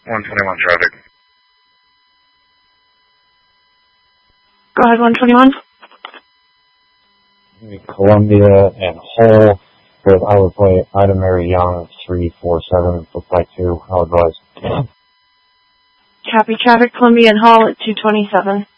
121 traffic. Go ahead, 121. Columbia and Hull with I would play Ida Mary Young 347 for flight 2. I'll advise. Copy traffic, Columbia and Hull at 227.